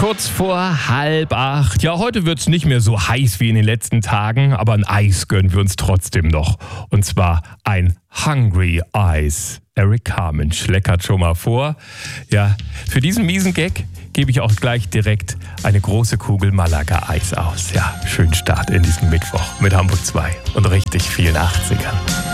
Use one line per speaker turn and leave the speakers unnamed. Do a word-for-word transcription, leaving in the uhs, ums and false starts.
Kurz vor halb acht. Ja, heute wird es nicht mehr so heiß wie in den letzten Tagen, aber ein Eis gönnen wir uns trotzdem noch. Und zwar ein Hungry Eis. Eric Carmen schleckert schon mal vor. Ja, für diesen miesen Gag gebe ich auch gleich direkt eine große Kugel Malaga-Eis aus. Ja, schönen Start in diesen Mittwoch mit Hamburg zwei und richtig vielen achtzigern.